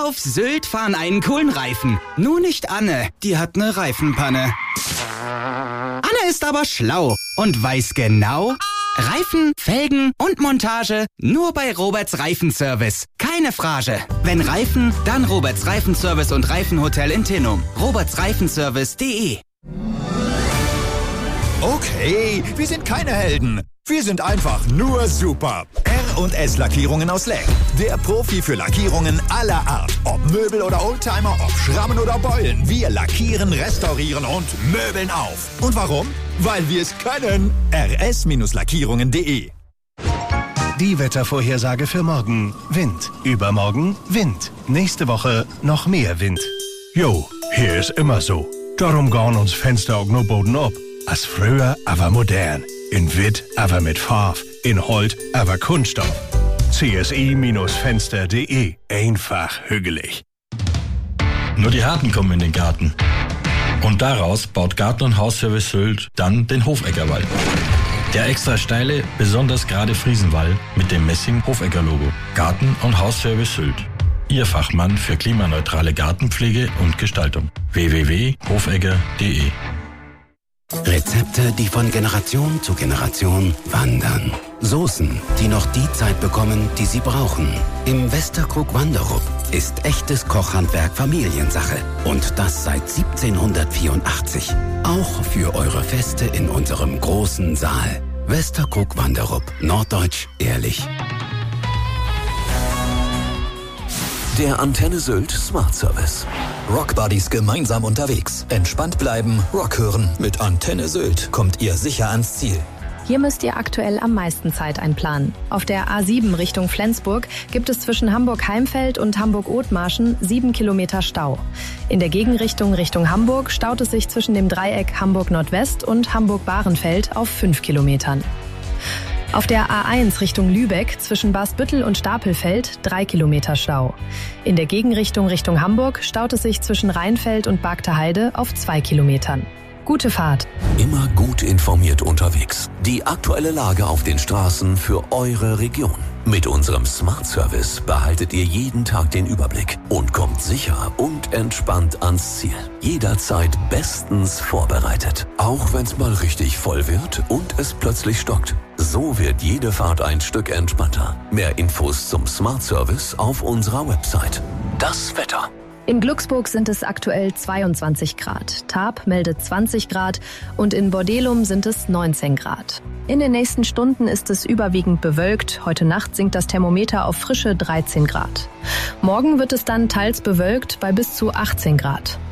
auf Sylt fahren einen coolen Reifen. Nur nicht Anne, die hat eine Reifenpanne. Anne ist aber schlau und weiß genau... Reifen, Felgen und Montage nur bei Roberts Reifenservice. Keine Frage. Wenn Reifen, dann Roberts Reifenservice und Reifenhotel in Tinnum. robertsreifenservice.de. Okay, wir sind keine Helden. Wir sind einfach nur super. R&S Lackierungen aus Leck. Der Profi für Lackierungen aller Art. Ob Möbel oder Oldtimer, ob Schrammen oder Beulen. Wir lackieren, restaurieren und möbeln auf. Und warum? Weil wir es können. rs-lackierungen.de. Die Wettervorhersage für morgen. Wind. Übermorgen Wind. Nächste Woche noch mehr Wind. Jo, hier ist immer so. Darum gehen uns Fenster auch nur Boden ab. Als früher, aber modern. In Witt, aber mit Farb. In Holt, aber Kunststoff. CSI-Fenster.de. Einfach hügelig. Nur die Harten kommen in den Garten. Und daraus baut Garten- und Hausservice Sylt dann den Hofeggerwall. Der extra steile, besonders gerade Friesenwall mit dem Messing-Hofegger-Logo. Garten- und Hausservice Sylt. Ihr Fachmann für klimaneutrale Gartenpflege und Gestaltung. www.hofegger.de. Rezepte, die von Generation zu Generation wandern. Soßen, die noch die Zeit bekommen, die sie brauchen. Im Westerkrug Wanderup ist echtes Kochhandwerk Familiensache. Und das seit 1784. Auch für eure Feste in unserem großen Saal. Westerkrug Wanderup. Norddeutsch ehrlich. Der Antenne Sylt Smart Service. Rockbuddies gemeinsam unterwegs. Entspannt bleiben, Rock hören. Mit Antenne Sylt kommt ihr sicher ans Ziel. Hier müsst ihr aktuell am meisten Zeit einplanen. Auf der A7 Richtung Flensburg gibt es zwischen Hamburg-Heimfeld und Hamburg-Othmarschen 7 Kilometer Stau. In der Gegenrichtung Richtung Hamburg staut es sich zwischen dem Dreieck Hamburg-Nordwest und Hamburg-Bahrenfeld auf 5 Kilometern. Auf der A1 Richtung Lübeck zwischen Basbüttel und Stapelfeld 3 Kilometer Stau. In der Gegenrichtung Richtung Hamburg staut es sich zwischen Rheinfeld und Bargteheide auf 2 Kilometern. Gute Fahrt. Immer gut informiert unterwegs. Die aktuelle Lage auf den Straßen für eure Region. Mit unserem Smart Service behaltet ihr jeden Tag den Überblick und kommt sicher und entspannt ans Ziel. Jederzeit bestens vorbereitet. Auch wenn es mal richtig voll wird und es plötzlich stockt. So wird jede Fahrt ein Stück entspannter. Mehr Infos zum Smart Service auf unserer Website. Das Wetter. In Glücksburg sind es aktuell 22 Grad. Tarp meldet 20 Grad und in Bordelum sind es 19 Grad. In den nächsten Stunden ist es überwiegend bewölkt. Heute Nacht sinkt das Thermometer auf frische 13 Grad. Morgen wird es dann teils bewölkt bei bis zu 18 Grad.